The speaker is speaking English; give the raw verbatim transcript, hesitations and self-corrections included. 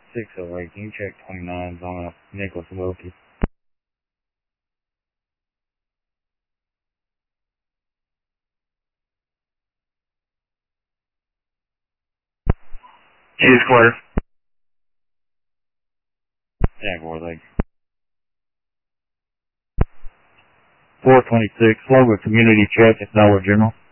six oh eight, can you check twenty-nines on a Nicholas Wilkie? Cheers, quarter. Jaguar Lake. four twenty-six, Slogan Community Check at Dollar General.